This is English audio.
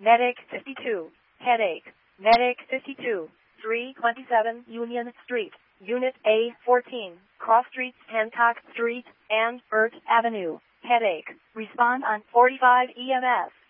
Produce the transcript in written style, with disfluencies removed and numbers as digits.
Medic 52. Headache. Medic 52. 327 Union Street. Unit A14. Cross Streets, Hancock Street, and Burt Avenue. Headache. Respond on 45 EMS.